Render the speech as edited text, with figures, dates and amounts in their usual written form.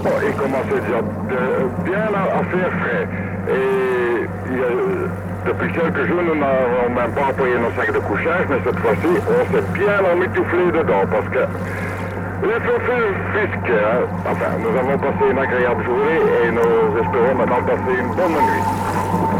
Bon, il commençait déjà bien à faire frais. Et depuis quelques jours, nous n'avons même pas employé nos sacs de couchage, mais cette fois-ci, on s'est bien emmitouflé dedans parce que les feux fisques, enfin, nous avons passé une agréable journée et nous espérons maintenant passer une bonne nuit.